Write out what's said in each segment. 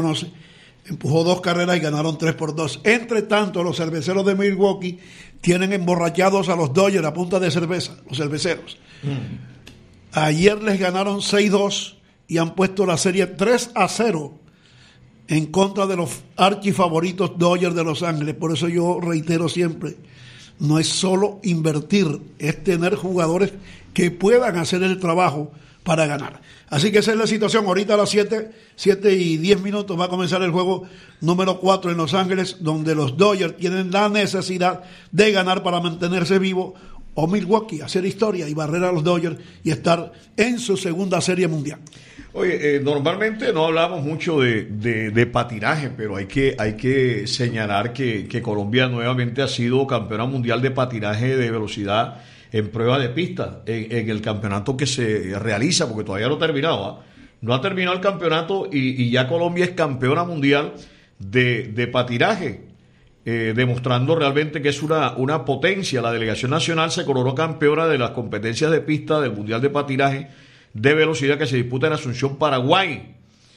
empujó 2 carreras y ganaron 3-2. Entre tanto, los cerveceros de Milwaukee tienen emborrachados a los Dodgers a punta de cerveza, los cerveceros. Ayer les ganaron 6-2 y han puesto la serie 3-0 en contra de los archifavoritos Dodgers de Los Ángeles. Por eso yo reitero siempre, no es solo invertir, es tener jugadores que puedan hacer el trabajo para ganar. Así que esa es la situación. Ahorita a las 7:10 va a comenzar el juego número 4 en Los Ángeles, donde los Dodgers tienen la necesidad de ganar para mantenerse vivo, o Milwaukee hacer historia y barrer a los Dodgers y estar en su segunda serie mundial. Oye, normalmente no hablamos mucho de patinaje, pero hay que señalar que Colombia nuevamente ha sido campeona mundial de patinaje de velocidad en prueba de pista, en el campeonato que se realiza, porque todavía no ha terminado, ¿eh? No ha terminado el campeonato y ya Colombia es campeona mundial de patinaje, demostrando realmente que es una potencia. La delegación nacional se coronó campeona de las competencias de pista del Mundial de Patinaje de Velocidad que se disputa en Asunción, Paraguay.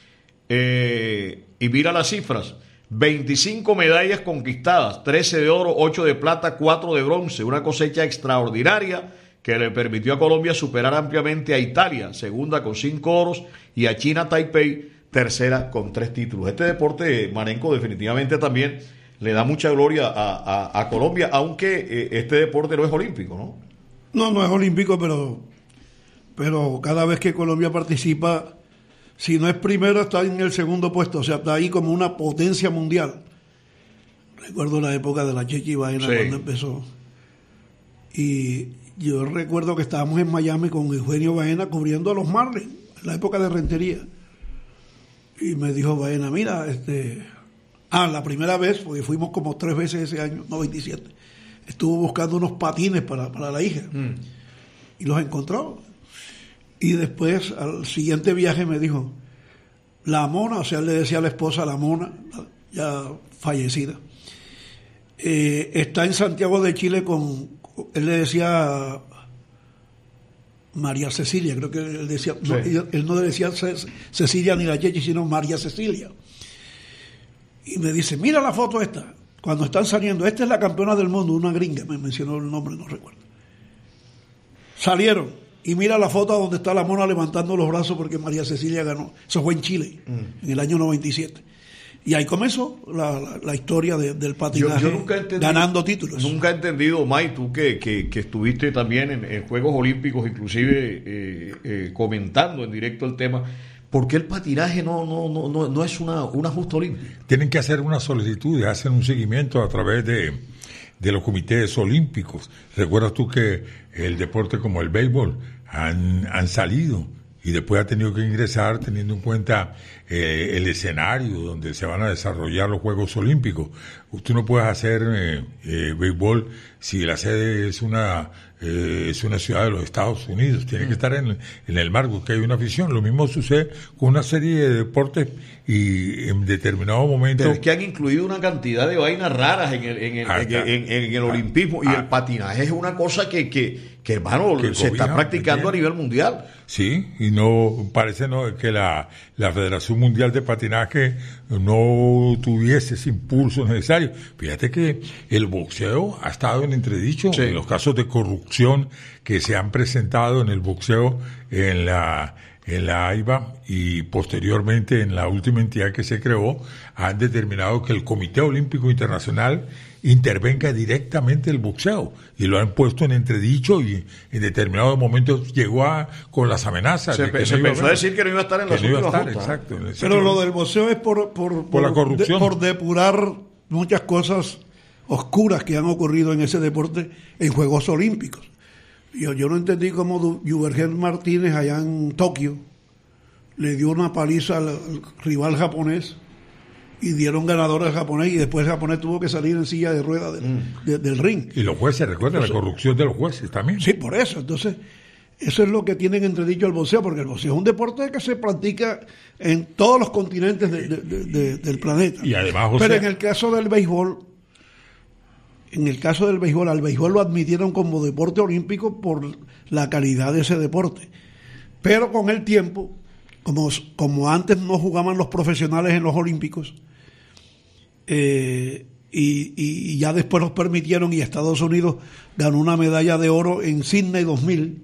Y mira las cifras: 25 medallas conquistadas, 13 de oro, 8 de plata, 4 de bronce, una cosecha extraordinaria que le permitió a Colombia superar ampliamente a Italia, segunda con 5 oros, y a China Taipei, tercera con 3 títulos. Este deporte, Marenco, definitivamente también le da mucha gloria a Colombia, aunque este deporte no es olímpico, ¿no? No es olímpico, pero cada vez que Colombia participa, si no es primero, está en el segundo puesto, o sea, está ahí como una potencia mundial. Recuerdo la época de la Chechi Baena, sí, cuando empezó. Y yo recuerdo que estábamos en Miami con Eugenio Baena cubriendo a los Marlins, en la época de Rentería. Y me dijo Baena, mira, la primera vez, porque fuimos como 3 veces ese año, 97, estuvo buscando unos patines para la hija. Y los encontró. Y después, al siguiente viaje, me dijo, la Mona, o sea, él le decía a la esposa, la Mona, ya fallecida, está en Santiago de Chile él le decía María Cecilia, creo que él decía, sí. Él no le decía Cecilia ni la Chechi, sino María Cecilia. Y me dice, mira la foto esta, cuando están saliendo, esta es la campeona del mundo, una gringa, me mencionó el nombre, no recuerdo. Salieron. Y mira la foto donde está la Mona levantando los brazos porque María Cecilia ganó. Eso fue en Chile, en el año 97. Y ahí comenzó la historia del patinaje, yo nunca ganando títulos. Nunca he entendido, May, tú que estuviste también en Juegos Olímpicos, inclusive comentando en directo el tema, ¿por qué el patinaje no es una justa olímpica? Tienen que hacer una solicitud y hacen un seguimiento a través de los comités olímpicos. ¿Recuerdas tú que el deporte como el béisbol han salido y después ha tenido que ingresar teniendo en cuenta el escenario donde se van a desarrollar los Juegos Olímpicos? Tú no puedes hacer béisbol si la sede es una ciudad de los Estados Unidos, tiene que estar en el mar, porque hay una afición. Lo mismo sucede con una serie de deportes y en determinado momento... Pero es que han incluido una cantidad de vainas raras en el olimpismo, y el patinaje es una cosa que hermano, se está practicando a nivel mundial. Sí, y no parece que la Federación Mundial de Patinaje no tuviese ese impulso necesario. Fíjate que el boxeo ha estado en entredicho, sí, en los casos de corrupción que se han presentado en el boxeo en la AIBA y posteriormente en la última entidad que se creó, han determinado que el Comité Olímpico Internacional intervenga directamente el boxeo, y lo han puesto en entredicho, y en determinados momentos llegó con las amenazas. Se empezó a decir que no iba a estar en la últimas. Exacto. Pero lo del boxeo es por la corrupción. Por depurar muchas cosas oscuras que han ocurrido en ese deporte en Juegos Olímpicos. Yo no entendí cómo Yubergen Martínez allá en Tokio le dio una paliza al rival japonés y dieron ganador al japonés, y después el japonés tuvo que salir en silla de ruedas del ring. Y los jueces, recuerda, la corrupción de los jueces también. Sí, por eso. Entonces, eso es lo que tienen entredicho el boxeo, porque el boxeo es un deporte que se practica en todos los continentes del planeta. Y además, pero en el caso del béisbol, al béisbol lo admitieron como deporte olímpico por la calidad de ese deporte. Pero con el tiempo, como antes no jugaban los profesionales en los Olímpicos, y ya después los permitieron, y Estados Unidos ganó una medalla de oro en Sydney 2000.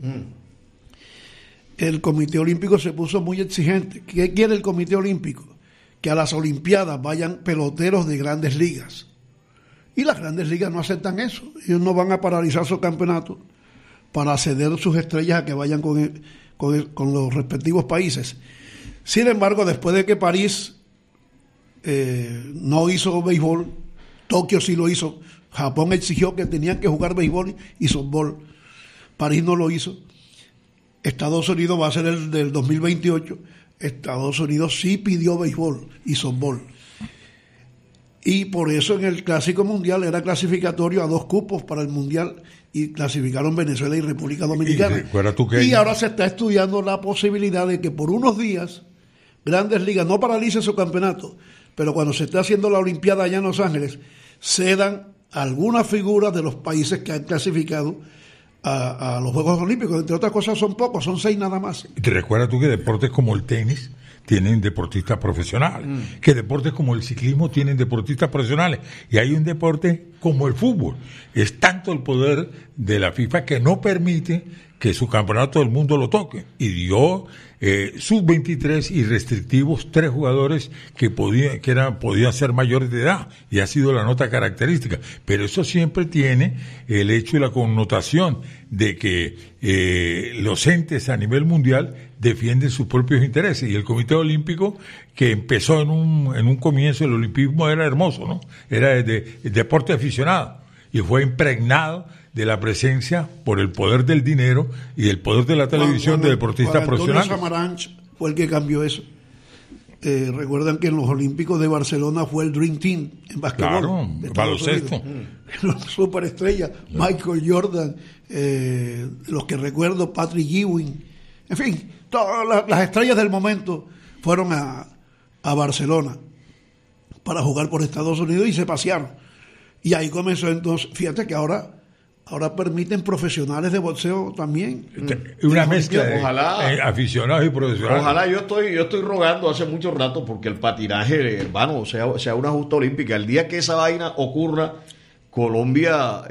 El Comité Olímpico se puso muy exigente. ¿Qué quiere el Comité Olímpico? Que a las Olimpiadas vayan peloteros de grandes ligas. Y las grandes ligas no aceptan eso. Ellos no van a paralizar su campeonato para ceder sus estrellas a que vayan con los respectivos países. Sin embargo, después de que París no hizo béisbol, Tokio sí lo hizo, Japón exigió que tenían que jugar béisbol y softball, París no lo hizo. Estados Unidos va a ser el del 2028, Estados Unidos sí pidió béisbol y softball. Y por eso en el Clásico Mundial era clasificatorio a 2 cupos para el Mundial, y clasificaron Venezuela y República Dominicana. Y ahora se está estudiando la posibilidad de que por unos días Grandes Ligas no paralicen su campeonato, pero cuando se esté haciendo la Olimpiada allá en Los Ángeles, cedan algunas figuras de los países que han clasificado a los Juegos Olímpicos. Entre otras cosas son pocos, son 6 nada más. ¿Te recuerdas tú que deportes como el tenis tienen deportistas profesionales? Que deportes como el ciclismo tienen deportistas profesionales. Y hay un deporte como el fútbol. Es tanto el poder de la FIFA que no permite que su campeonato del mundo lo toque. Y dio sub-23 y restrictivos 3 jugadores que podían ser mayores de edad. Y ha sido la nota característica. Pero eso siempre tiene el hecho y la connotación de que los entes a nivel mundial defienden sus propios intereses. Y el Comité Olímpico, que empezó en un comienzo, el olimpismo era hermoso, ¿no? Era de deporte aficionado. Y fue impregnado de la presencia por el poder del dinero y el poder de la televisión de deportistas profesionales. Antonio Samaranch fue el que cambió eso. Recuerdan que en los Olímpicos de Barcelona fue el Dream Team en basquetbol. Claro, baloncesto. Los superestrellas, Michael Jordan, los que recuerdo, Patrick Ewing, en fin, todas las estrellas del momento fueron a Barcelona para jugar por Estados Unidos y se pasearon. Y ahí comenzó entonces, fíjate que ahora permiten profesionales de boxeo también. Una mezcla de aficionados y profesionales. Ojalá, yo estoy rogando hace mucho rato porque el patinaje, hermano, sea una justa olímpica. El día que esa vaina ocurra, Colombia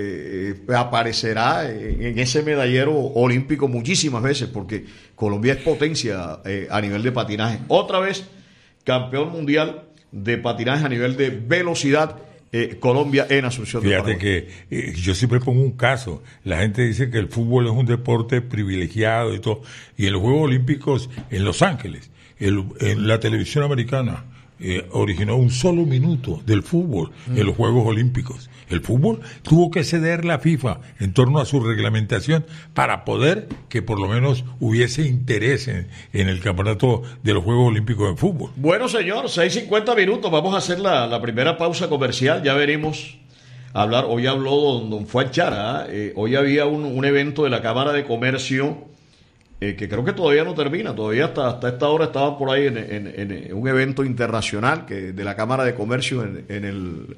aparecerá en ese medallero olímpico muchísimas veces, porque Colombia es potencia a nivel de patinaje. Otra vez, campeón mundial de patinaje a nivel de velocidad. Colombia en Asunción. Fíjate que yo siempre pongo un caso. La gente dice que el fútbol es un deporte privilegiado y todo. Y en los Juegos Olímpicos en Los Ángeles, en la televisión americana originó un solo minuto del fútbol en los Juegos Olímpicos. El fútbol tuvo que ceder la FIFA en torno a su reglamentación para poder que por lo menos hubiese interés en el campeonato de los Juegos Olímpicos de fútbol. Bueno, señor, 6:50 minutos. Vamos a hacer la primera pausa comercial. Ya veremos hablar. Hoy habló don Fuad Chara. Hoy había un evento de la Cámara de Comercio que creo que todavía no termina. Todavía hasta esta hora estaban por ahí en un evento internacional de la Cámara de Comercio en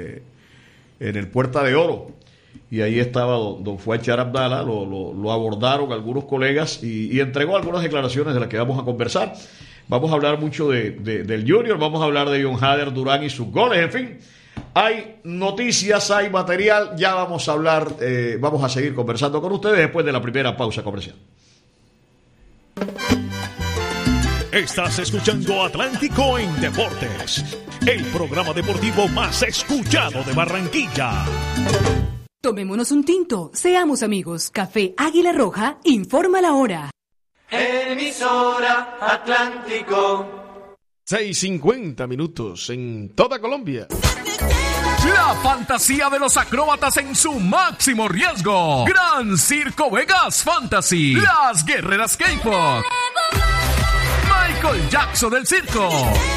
el Puerta de Oro, y ahí estaba don Fuad Chara Abdala. Lo abordaron algunos colegas y entregó algunas declaraciones de las que vamos a conversar. Vamos a hablar mucho del Junior, vamos a hablar de John Hader Durán y sus goles, en fin, hay noticias, hay material. Ya vamos a hablar, vamos a seguir conversando con ustedes después de la primera pausa comercial. Estás escuchando Atlántico en Deportes, el programa deportivo más escuchado de Barranquilla. Tomémonos un tinto, seamos amigos. Café Águila Roja informa la hora. Emisora Atlántico. 6:50 minutos en toda Colombia. La fantasía de los acróbatas en su máximo riesgo. Gran Circo Vegas Fantasy. Las guerreras K-pop. Michael Jackson del circo.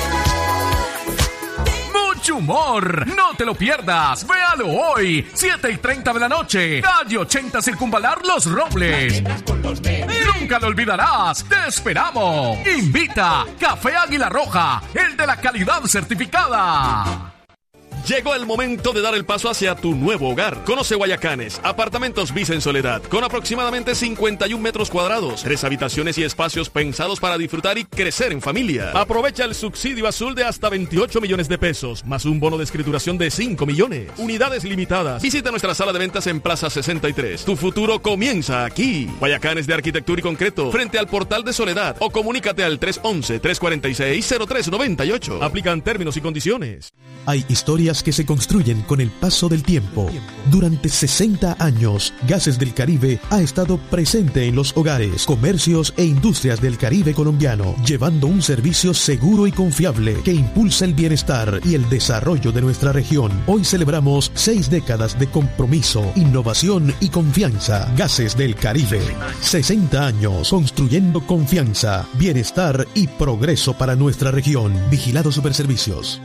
Mucho humor. No te lo pierdas. Véalo hoy. 7:30 de la noche. Calle 80 Circunvalar Los Robles. Nunca lo olvidarás. Te esperamos. Invita Café Águila Roja, el de la calidad certificada. Llegó el momento de dar el paso hacia tu nuevo hogar. Conoce Guayacanes, apartamentos Visa en Soledad, con aproximadamente 51 metros cuadrados, 3 habitaciones y espacios pensados para disfrutar y crecer en familia. Aprovecha el subsidio azul de hasta 28 millones de pesos, más un bono de escrituración de 5 millones. Unidades limitadas. Visita nuestra sala de ventas en Plaza 63. Tu futuro comienza aquí. Guayacanes de Arquitectura y Concreto, frente al Portal de Soledad, o comunícate al 311-346-0398. Aplican términos y condiciones. Hay historias que se construyen con el paso del tiempo. Durante 60 años, Gases del Caribe ha estado presente en los hogares, comercios e industrias del Caribe colombiano, llevando un servicio seguro y confiable que impulsa el bienestar y el desarrollo de nuestra región. Hoy celebramos 6 décadas de compromiso, innovación y confianza. Gases del Caribe. 60 años construyendo confianza, bienestar y progreso para nuestra región. Vigilado Superservicios.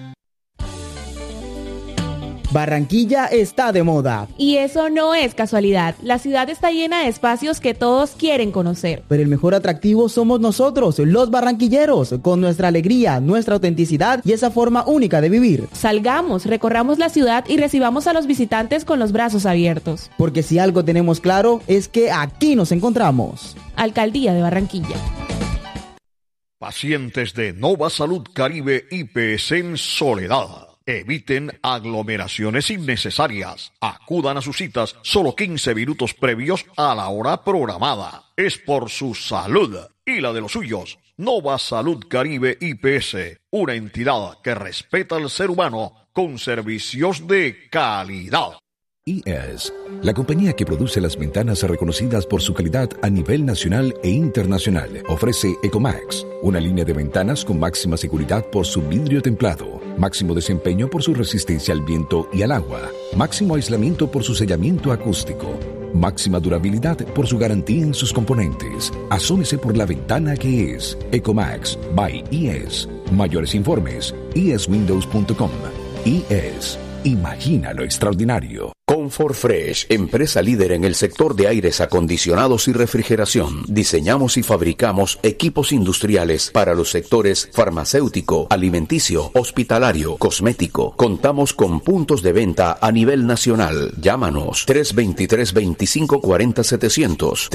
Barranquilla está de moda. Y eso no es casualidad. La ciudad está llena de espacios que todos quieren conocer. Pero el mejor atractivo somos nosotros, los barranquilleros, con nuestra alegría, nuestra autenticidad y esa forma única de vivir. Salgamos, recorramos la ciudad y recibamos a los visitantes con los brazos abiertos. Porque si algo tenemos claro es que aquí nos encontramos. Alcaldía de Barranquilla. Pacientes de Nova Salud Caribe IPS en Soledad. Eviten aglomeraciones innecesarias. Acudan a sus citas solo 15 minutos previos a la hora programada. Es por su salud y la de los suyos. Nova Salud Caribe IPS, una entidad que respeta al ser humano con servicios de calidad. IES, la compañía que produce las ventanas reconocidas por su calidad a nivel nacional e internacional, ofrece Ecomax, una línea de ventanas con máxima seguridad por su vidrio templado, máximo desempeño por su resistencia al viento y al agua, máximo aislamiento por su sellamiento acústico, máxima durabilidad por su garantía en sus componentes. Asómese por la ventana que es Ecomax by IES. Mayores informes, ieswindows.com. IES. Imagina lo extraordinario. Comfort Fresh, empresa líder en el sector de aires acondicionados y refrigeración. Diseñamos y fabricamos equipos industriales para los sectores farmacéutico, alimenticio, hospitalario, cosmético. Contamos con puntos de venta a nivel nacional. Llámanos 323-2540-700,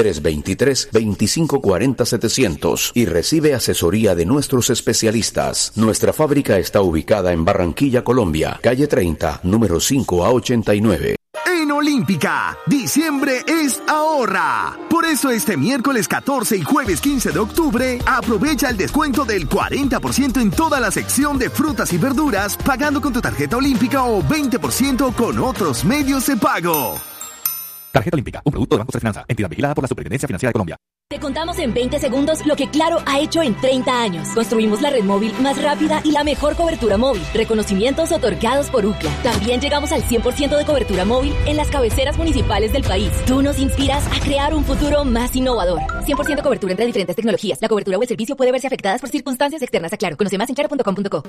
323-2540-700 y recibe asesoría de nuestros especialistas. Nuestra fábrica está ubicada en Barranquilla, Colombia, calle 30, número 5 a 89. En Olímpica, diciembre es ahorra. Por eso este miércoles 14 y jueves 15 de octubre, aprovecha el descuento del 40% en toda la sección de frutas y verduras, pagando con tu tarjeta Olímpica o 20% con otros medios de pago. Tarjeta Olímpica, un producto de Banco de Finanza, entidad vigilada por la Superintendencia Financiera de Colombia. Te contamos en 20 segundos lo que Claro ha hecho en 30 años. Construimos la red móvil más rápida y la mejor cobertura móvil. Reconocimientos otorgados por UCLA. También llegamos al 100% de cobertura móvil en las cabeceras municipales del país. Tú nos inspiras a crear un futuro más innovador. 100% cobertura entre diferentes tecnologías. La cobertura o el servicio puede verse afectadas por circunstancias externas a Claro. Conoce más en claro.com.co.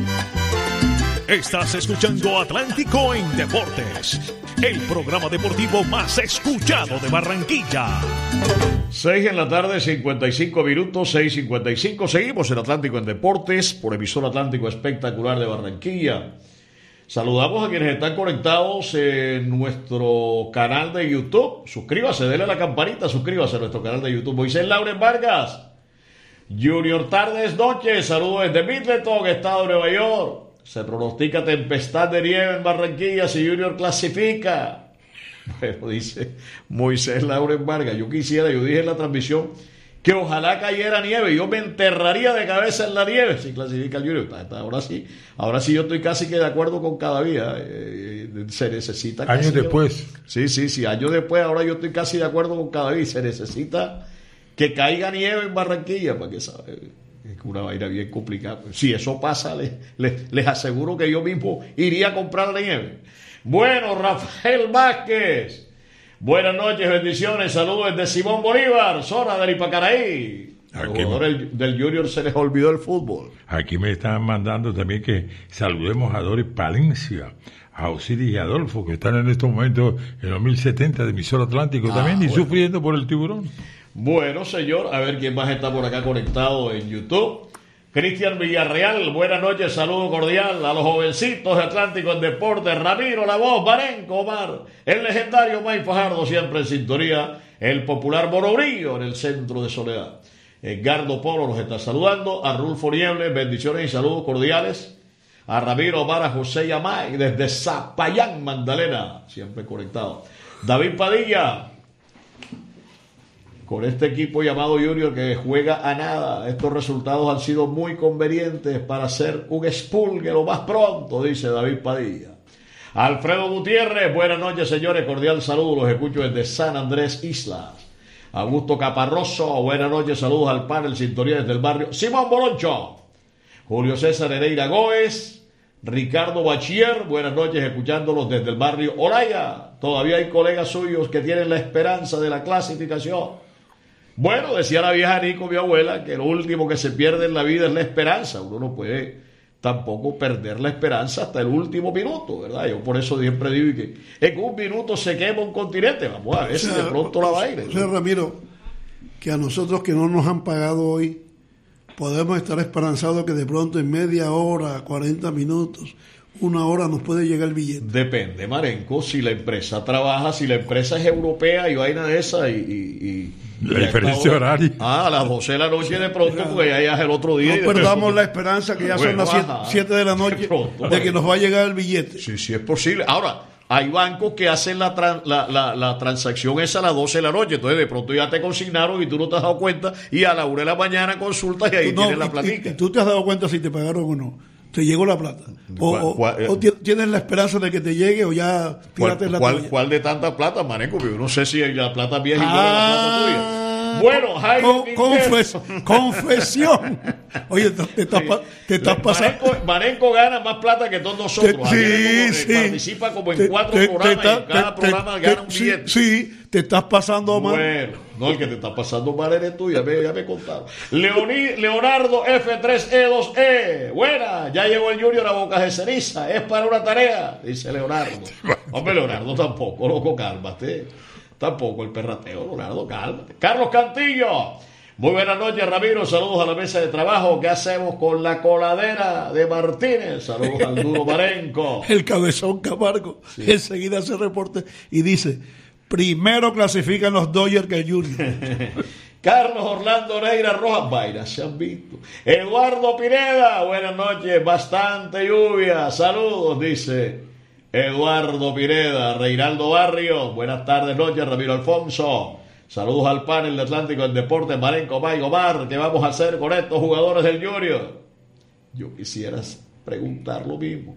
Estás escuchando Atlántico en Deportes, el programa deportivo más escuchado de Barranquilla. 6 en la tarde, 55 minutos, 6:55. Seguimos en Atlántico en Deportes por emisor Atlántico Espectacular de Barranquilla. Saludamos a quienes están conectados en nuestro canal de YouTube. Suscríbase, denle a la campanita, suscríbase a nuestro canal de YouTube. Moisés Lauren Vargas, Junior Tardes Noches, saludos desde Middleton, estado de Nueva York. Se pronostica tempestad de nieve en Barranquilla si Junior clasifica. Pero dice Moisés Lauren Vargas, yo dije en la transmisión que ojalá cayera nieve, yo me enterraría de cabeza en la nieve si clasifica el Junior. Ahora sí yo estoy casi que de acuerdo con Cadavid. Se necesita años después. Sí, años después, ahora yo estoy casi de acuerdo con Cadavid. Se necesita que caiga nieve en Barranquilla para que sabe. Es una vaina bien complicada. Si eso pasa, les aseguro que yo mismo iría a comprar la nieve. Bueno, Rafael Vázquez, buenas noches, bendiciones, saludos desde Simón Bolívar, zona del Ipacaraí. A los jugadores del Junior se les olvidó el fútbol. Aquí me están mandando también que saludemos a Doris Palencia, a Osiris y Adolfo, que están en estos momentos en los 1070 de emisor Atlántico también, y sufriendo por el tiburón. Bueno, señor, a ver quién más está por acá conectado en YouTube. Cristian Villarreal, buenas noches, saludo cordial a los jovencitos de Atlántico en Deportes, Ramiro, La Voz, Marenco, Omar, el legendario May Fajardo, siempre en sintonía, el popular Monobrillo en el centro de Soledad. Edgardo Polo nos está saludando, a Rulfo Niebles, bendiciones y saludos cordiales, a Ramiro, Omar, a José Yamay, desde Zapayán, Magdalena, siempre conectado. David Padilla, con este equipo llamado Junior que juega a nada, estos resultados han sido muy convenientes para hacer un expulgue lo más pronto, dice David Padilla. Alfredo Gutiérrez, buenas noches señores, cordial saludo, los escucho desde San Andrés Islas. Augusto Caparroso, buenas noches, saludos al panel, sintonía desde el barrio Simón Boroncho. Julio César Hereira Góez, Ricardo Bachier, buenas noches, escuchándolos desde el barrio Olaya. Todavía hay colegas suyos que tienen la esperanza de la clasificación. Bueno, decía la vieja Nico, mi abuela, que lo último que se pierde en la vida es la esperanza. Uno no puede tampoco perder la esperanza hasta el último minuto, ¿verdad? Yo por eso siempre digo que en un minuto se quema un continente. Vamos a ver si de pronto la vaina. O sea, Ramiro, que a nosotros que no nos han pagado hoy, podemos estar esperanzados que de pronto en media hora, 40 minutos, 1 hora nos puede llegar el billete. Depende, Marenco, si la empresa trabaja, si la empresa es europea y vaina de esa la diferencia horaria. A las 12 de la noche de pronto, porque ya es el otro día. No perdamos la esperanza que ya son las 7 de la noche de que nos va a llegar el billete. Sí, sí es posible. Ahora, hay bancos que hacen la transacción esa a las 12 de la noche, entonces de pronto ya te consignaron y tú no te has dado cuenta y a la 1 de la mañana consultas y ahí tienes la platica. ¿Y tú te has dado cuenta si te pagaron o no? ¿Te llegó la plata? ¿O tienes la esperanza de que te llegue o ya tírate la toalla? ¿Cuál de tantas plata, Maneco? Yo no sé si la plata vieja igual a la plata tuya. Bueno, Jaime confesión. Oye, te estás pasando. Marenco gana más plata que todos nosotros. Sí. Participa como en 4 programas y en cada programa gana un billete. Sí, te estás pasando mal. Bueno, no, el que te está pasando mal eres tú, ya me contaron. Leonardo F3E2E. Buena, ya llegó el Junior a Bocas de Ceniza. Es para una tarea, dice Leonardo. Hombre, Leonardo tampoco, loco, cálmate. Tampoco el perrateo, Leonardo, cálmate. Carlos Cantillo, muy buenas noches, Ramiro, saludos a la mesa de trabajo. ¿Qué hacemos con la coladera de Martínez? Saludos al duro Marenco. El cabezón Camargo enseguida hace reporte y dice, primero clasifican los Dodgers que el Junior. Carlos Orlando Neira Rojas, vainas se han visto. Eduardo Pineda, buenas noches, bastante lluvia, saludos, dice Eduardo Pineda. Reinaldo Barrio, buenas tardes, noches, Ramiro Alfonso. Saludos al panel de Atlántico en Deportes, Marenco, May, Omar. ¿Qué vamos a hacer con estos jugadores del Junior? Yo quisiera preguntar lo mismo.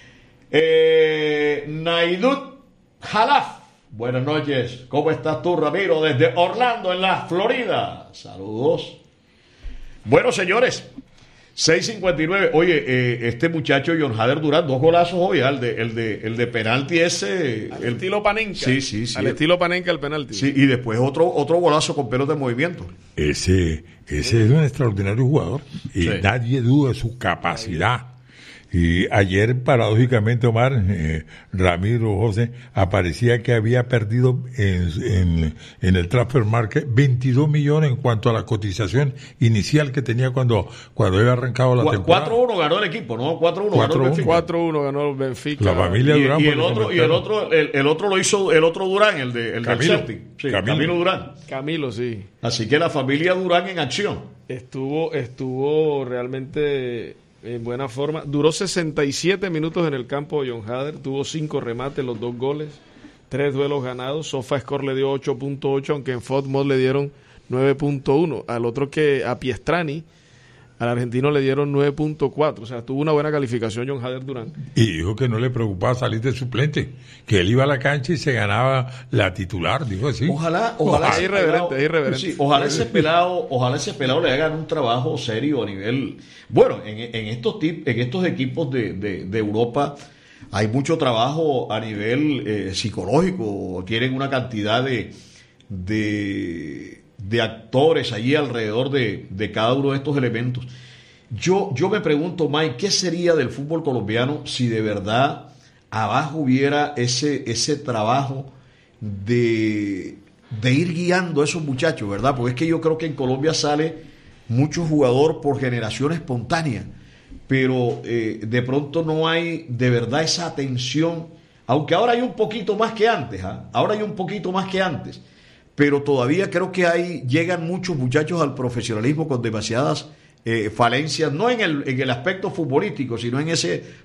Naidut Jalaf, buenas noches. ¿Cómo estás tú, Ramiro? Desde Orlando, en la Florida. Saludos. Bueno, señores, 6:59. Oye, este muchacho John Hader Durán, 2 golazos hoy, el de penalti ese. Al estilo Panenka. Sí. Al estilo Panenka el penalti. Sí, y después otro golazo con pelos de movimiento. Ese es un extraordinario jugador. Y nadie duda de su capacidad. Y ayer, paradójicamente, Omar, Ramiro, José, aparecía que había perdido en el transfer market 22 millones en cuanto a la cotización inicial que tenía cuando había arrancado la temporada. 4-1 ganó el equipo, ¿no? 4-1 ganó el Benfica. 4-1 ganó el Benfica. La familia Durán. Y el otro lo hizo el otro Durán, el del Celtic. Sí, Camilo Durán. Camilo, sí. Así que la familia Durán en acción. Estuvo realmente en buena forma. Duró 67 minutos en el campo de John Hader, tuvo 5 remates, los 2 goles, 3 duelos ganados. SofaScore le dio 8.8, aunque en FotMod le dieron 9.1. Al otro a Piestrani, al argentino le dieron 9.4. O sea, tuvo una buena calificación John Hader Durán. Y dijo que no le preocupaba salir de suplente, que él iba a la cancha y se ganaba la titular, dijo así. Ojalá es irreverente. Sí, ojalá ese pelado le hagan un trabajo serio a nivel. Bueno, en estos equipos de Europa hay mucho trabajo a nivel psicológico. Tienen una cantidad de actores allí alrededor de cada uno de estos elementos. Yo me pregunto, Mike, ¿qué sería del fútbol colombiano si de verdad abajo hubiera ese trabajo de ir guiando a esos muchachos, ¿verdad? Porque es que yo creo que en Colombia sale mucho jugador por generación espontánea, pero de pronto no hay de verdad esa atención, aunque ahora hay un poquito más que antes, ahora hay un poquito más que antes, pero todavía creo que llegan muchos muchachos al profesionalismo con demasiadas falencias, no en el aspecto futbolístico, sino en ese